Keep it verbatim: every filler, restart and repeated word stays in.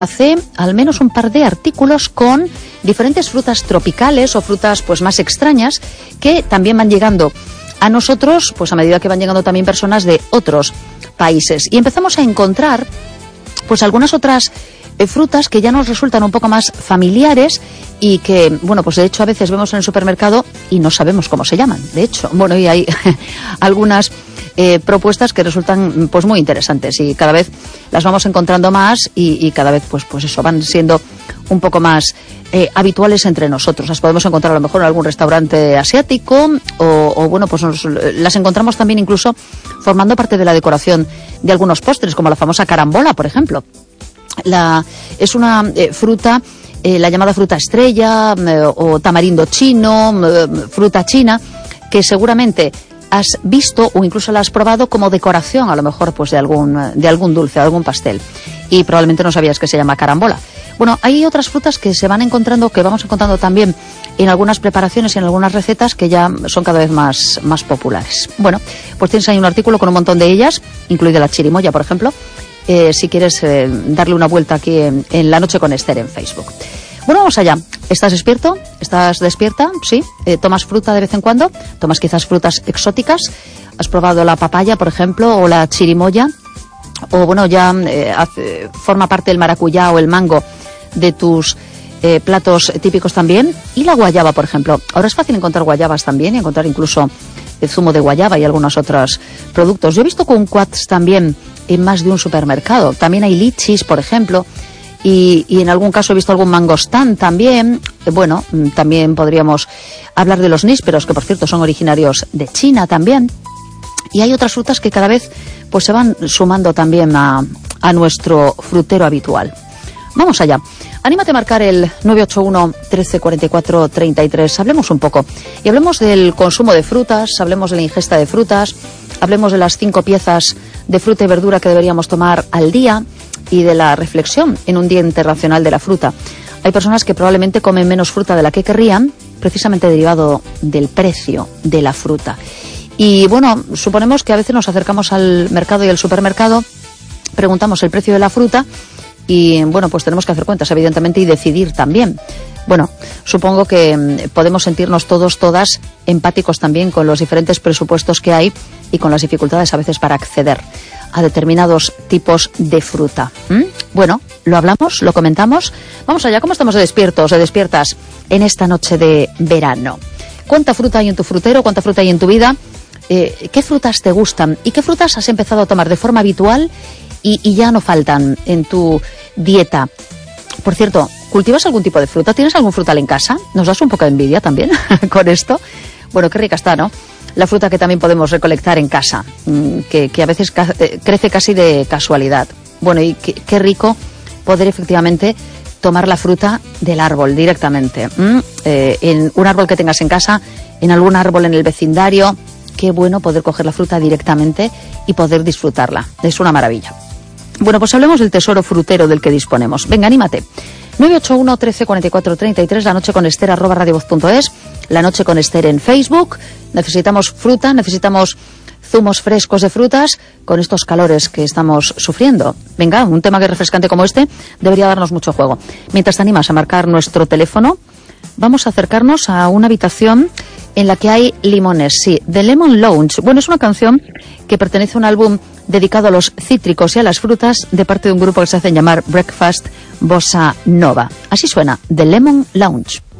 hace al menos un par de artículos con diferentes frutas tropicales o frutas pues más extrañas que también van llegando a nosotros pues a medida que van llegando también personas de otros países. Y empezamos a encontrar pues algunas otras eh, frutas que ya nos resultan un poco más familiares y que, bueno, pues de hecho a veces vemos en el supermercado y no sabemos cómo se llaman, de hecho. Bueno, y hay algunas eh, propuestas que resultan pues muy interesantes y cada vez las vamos encontrando más y, y cada vez pues, pues eso, van siendo un poco más eh, habituales entre nosotros. Las podemos encontrar a lo mejor en algún restaurante asiático o, o bueno, pues nos, las encontramos también incluso formando parte de la decoración de algunos postres, como la famosa carambola, por ejemplo. La, es una eh, fruta, eh, la llamada fruta estrella eh, o tamarindo chino, eh, fruta china, que seguramente has visto o incluso la has probado como decoración, a lo mejor pues de algún, de algún dulce, de algún pastel. Y probablemente no sabías que se llama carambola. Bueno, hay otras frutas que se van encontrando, que vamos encontrando también en algunas preparaciones y en algunas recetas que ya son cada vez más, más populares. Bueno, pues tienes ahí un artículo con un montón de ellas, incluida la chirimoya, por ejemplo, eh, si quieres eh, darle una vuelta aquí en, en La Noche con Esther en Facebook. Bueno, vamos allá. ¿Estás despierto? ¿Estás despierta? Sí. Eh, ¿Tomas fruta de vez en cuando? ¿Tomas quizás frutas exóticas? ¿Has probado la papaya, por ejemplo, o la chirimoya? O bueno, ya eh, hace, forma parte del maracuyá o el mango de tus eh, platos típicos también. Y la guayaba, por ejemplo. Ahora es fácil encontrar guayabas también y encontrar incluso el zumo de guayaba y algunos otros productos. Yo he visto kumquats también en más de un supermercado. También hay lichis, por ejemplo. Y, y en algún caso he visto algún mangostán también. Bueno, también podríamos hablar de los nísperos, que por cierto son originarios de China también. Y hay otras frutas que cada vez pues se van sumando también a, a nuestro frutero habitual. Vamos allá. Anímate a marcar el nueve ocho uno, trece cuarenta y cuatro, treinta y tres. Hablemos un poco. Y hablemos del consumo de frutas, hablemos de la ingesta de frutas, hablemos de las cinco piezas de fruta y verdura que deberíamos tomar al día y de la reflexión en un Día Internacional de la Fruta. Hay personas que probablemente comen menos fruta de la que querrían, precisamente derivado del precio de la fruta. Y bueno, suponemos que a veces nos acercamos al mercado y al supermercado, preguntamos el precio de la fruta y bueno, pues tenemos que hacer cuentas, evidentemente, y decidir también. Bueno, supongo que podemos sentirnos todos, todas empáticos también con los diferentes presupuestos que hay y con las dificultades a veces para acceder a determinados tipos de fruta. ¿Mm? Bueno, lo hablamos, lo comentamos. Vamos allá, ¿cómo estamos de despiertos, de despiertas en esta noche de verano? ¿Cuánta fruta hay en tu frutero? ¿Cuánta fruta hay en tu vida? Eh, ¿Qué frutas te gustan? ¿Y qué frutas has empezado a tomar de forma habitual y, y ya no faltan en tu dieta? Por cierto, ¿cultivas algún tipo de fruta? ¿Tienes algún frutal en casa? ¿Nos das un poco de envidia también con esto? Bueno, qué rica está, ¿no? La fruta que también podemos recolectar en casa, que, que a veces ca- crece casi de casualidad. Bueno, y qué, qué rico poder efectivamente tomar la fruta del árbol directamente. ¿Mm? Eh, en un árbol que tengas en casa, en algún árbol en el vecindario, qué bueno poder coger la fruta directamente y poder disfrutarla. Es una maravilla. Bueno, pues hablemos del tesoro frutero del que disponemos. Venga, anímate. nueve ocho uno, trece cuarenta y cuatro, treinta y tres, La Noche con Esther, arroba radiovoz punto es, La Noche con Esther en Facebook. Necesitamos fruta, necesitamos zumos frescos de frutas con estos calores que estamos sufriendo. Venga, un tema que es refrescante como este debería darnos mucho juego. Mientras te animas a marcar nuestro teléfono, vamos a acercarnos a una habitación en la que hay limones. Sí, The Lemon Lounge. Bueno, es una canción que pertenece a un álbum dedicado a los cítricos y a las frutas de parte de un grupo que se hacen llamar Breakfast Bossa Nova. Así suena, The Lemon Lounge.